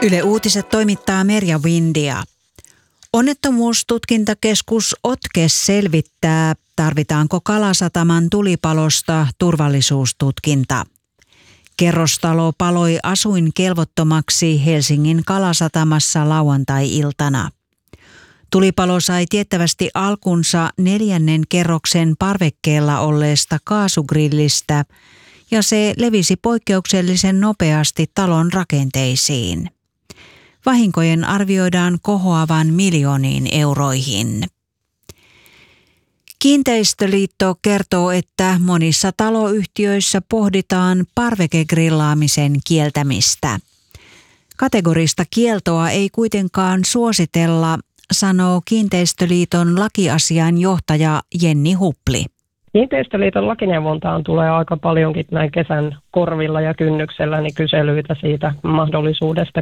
Yle Uutiset toimittaa Merja Windia. Onnettomuustutkintakeskus OTKES selvittää, tarvitaanko Kalasataman tulipalosta turvallisuustutkinta. Kerrostalo paloi asuinkelvottomaksi Helsingin Kalasatamassa lauantai-iltana. Tulipalo sai tiettävästi alkunsa 4. kerroksen parvekkeella olleesta kaasugrillistä ja se levisi poikkeuksellisen nopeasti talon rakenteisiin. Vahinkojen arvioidaan kohoavan miljooniin euroihin. Kiinteistöliitto kertoo, että monissa taloyhtiöissä pohditaan parvekegrillaamisen kieltämistä. Kategorista kieltoa ei kuitenkaan suositella, sanoo Kiinteistöliiton lakiasiainjohtaja Jenni Hupli. Kiinteistöliiton lakineuvontaan tulee aika paljonkin näin kesän korvilla ja kynnyksellä kyselyitä siitä mahdollisuudesta